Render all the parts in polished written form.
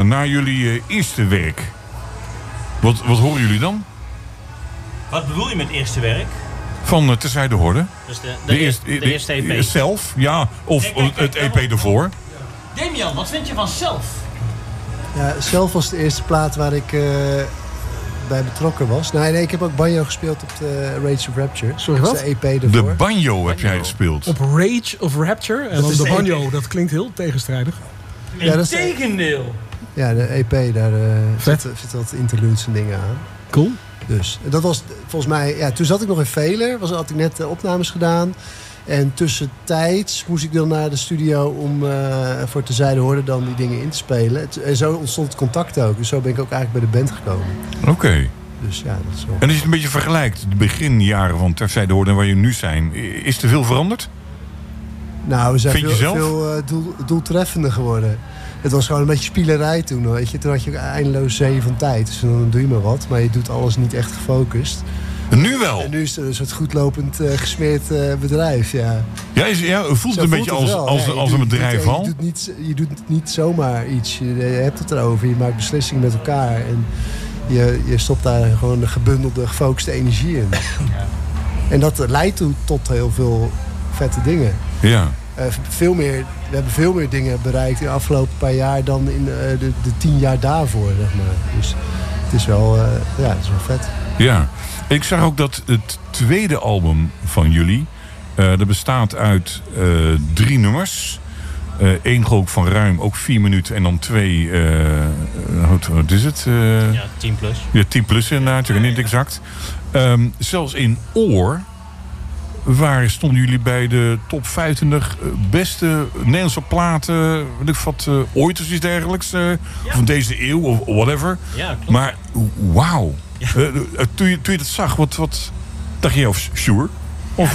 naar jullie eerste werk. Wat horen jullie dan? Wat bedoel je met eerste werk? Van Terzijde Horde. Dus de eerste EP. Zelf, ja. Of Kijk, het EP ervoor. Damian, wat vind je van Zelf? Ja, Zelf was de eerste plaat waar ik bij betrokken was. Nee, ik heb ook banjo gespeeld op de Rage of Rapture. Sorry, wat? Dat is de EP ervoor. De banjo heb jij gespeeld. Op Rage of Rapture. En dan de banjo, dat klinkt heel tegenstrijdig. Ja, dat is Integendeel. Ja, de EP, daar zitten wat interludes en dingen aan. Cool. Dus dat was volgens mij... Ja, toen zat ik nog in Veler. Had ik net opnames gedaan. En tussentijds moest ik dan naar de studio om voor Terzijde Horde dan die dingen in te spelen. En zo ontstond het contact ook. Dus zo ben ik ook eigenlijk bij de band gekomen. Oké. Dus ja, dat is wel... En als je het een beetje vergelijkt, de beginjaren van Terzijde Horde en waar je nu zijn, is er veel veranderd? Nou, we zijn Vind je zelf? veel doeltreffender geworden. Het was gewoon een beetje spielerij toen, weet je. Toen had je ook eindeloos zee van tijd. Dus dan doe je maar wat, maar je doet alles niet echt gefocust. En nu wel? En nu is het een soort goedlopend gesmeerd bedrijf, ja. Ja, voelt het een beetje als een bedrijf al? Je doet niet zomaar iets. Je hebt het erover, je maakt beslissingen met elkaar. En je stopt daar gewoon de gebundelde, gefocuste energie in. Ja. En dat leidt tot heel veel vette dingen. Ja. We hebben veel meer dingen bereikt in de afgelopen paar jaar dan in de 10 jaar daarvoor, zeg maar. Dus het is wel vet. Ja. Ik zag ook dat het tweede album van jullie, dat bestaat uit 3 nummers. 1 geloof ik van ruim ook 4 minuten en dan 2, wat is het? Ja, 10 plus. Ja, 10 plus inderdaad, ik weet niet exact. Zelfs in Oor, waar stonden jullie bij de top 25 beste Nederlandse platen, weet ik wat, ooit of iets dergelijks, van deze eeuw of whatever. Ja, klopt. Maar wauw. Ja. Toen je dat zag, wat dacht je of sure? Of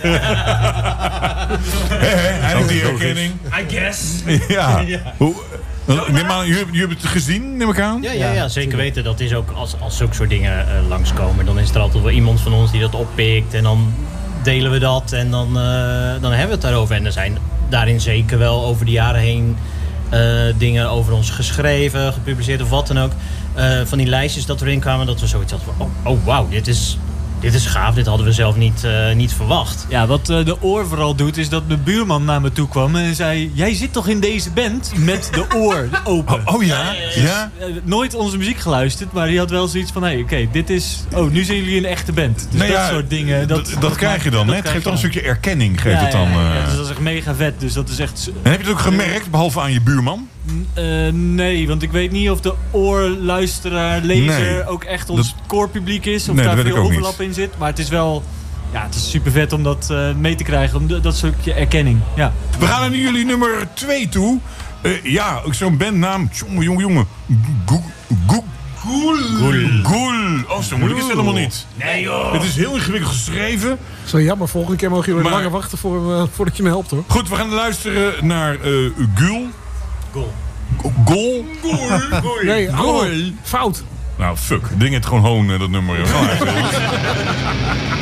eindelijk die herkenning. I guess. Ja. Neem aan, jullie hebben het gezien, neem ik aan? Ja, zeker weten. Dat is ook als zulke soort dingen langskomen, dan is er altijd wel iemand van ons die dat oppikt en dan delen we dat en dan hebben we het daarover. En er zijn daarin zeker wel over de jaren heen dingen over ons geschreven, gepubliceerd of wat dan ook. Van die lijstjes dat erin kwamen, dat we zoiets hadden van, oh wauw, dit is gaaf, dit hadden we zelf niet verwacht. Ja, wat de Oor vooral doet, is dat mijn buurman naar me toe kwam en zei, jij zit toch in deze band met de Oor open? Oh ja? Ja? Nooit onze muziek geluisterd, maar die had wel zoiets van, oké, dit is... Oh, nu zijn jullie een echte band. Dus dat soort dingen... Dat krijg je dan, hè? Het geeft dan een stukje erkenning, dus dat is echt mega vet. Dus dat is echt... En heb je het ook gemerkt, behalve aan je buurman? Nee, want ik weet niet of de oorluisteraar, lezer ook echt ons core publiek is. Of daar veel overlap in zit. Maar het is wel... Ja, het is super vet om dat mee te krijgen. Om dat stukje erkenning. Ja. We gaan naar jullie nummer 2 toe. Zo'n bandnaam. Jongen. Goel. Oh, zo moeilijk is het helemaal niet. Nee joh. Het is heel ingewikkeld geschreven. Zo jammer, volgende keer mogen jullie langer wachten voordat je me helpt, hoor. Goed, we gaan luisteren naar Gul. Goal? Nee, fout. Nou, fuck. Ding het gewoon dat nummer.